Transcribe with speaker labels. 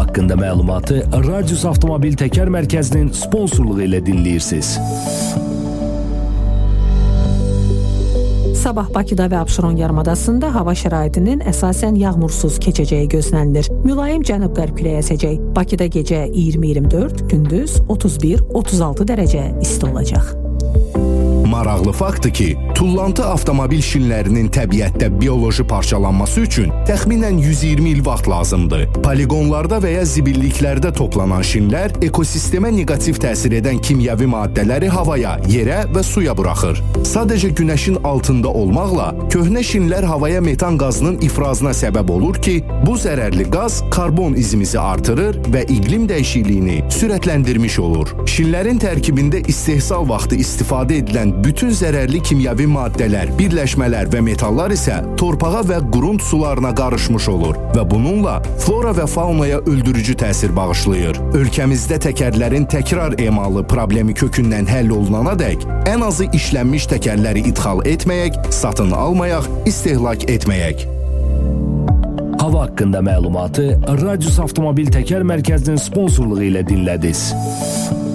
Speaker 1: haqqında məlumatı Radius Avtomobil Təkər Mərkəzinin sponsorluğu ilə dinləyirsiniz.
Speaker 2: Sabah Bakıda və Abşeron yarımadasında hava şəraitinin əsasən yağmursuz keçəcəyi gözlənilir. Mülayim cənub-qərb küləyi əsəcək. Bakıda gecə 20-24, gündüz 31-36 dərəcə isti olacaq.
Speaker 3: Maraqlı faktdır ki, tullantı avtomobil şinlərinin təbiətdə bioloji parçalanması üçün təxminən 120 il vaxt lazımdır. Poligonlarda və ya zibilliklərdə toplanan şinlər ekosistemə neqativ təsir edən kimyəvi maddələri havaya, yerə və suya buraxır. Sadəcə günəşin altında olmaqla köhnə şinlər havaya metan qazının ifrazına səbəb olur ki, bu zərərli qaz karbon izimizi artırır və iqlim dəyişikliyini sürətləndirmiş olur. Şinlərin tərkibində istehsal vaxtı istifadə edilən bütün zərərli kimyəvi maddələr, birləşmələr və metallar isə torpağa və qurunt sularına qarışmış olur və bununla flora və faunaya öldürücü təsir bağışlayır. Ölkəmizdə təkərlərin təkrar emalı problemi kökündən həll olunanadək ən azı işlənmiş təkərləri idxal etməyək, satın almayaq, istehlak etməyək.
Speaker 1: Hava haqqında məlumatı Radius Avtomobil Təkər Mərkəzinin sponsorluğu ilə dinlədiniz.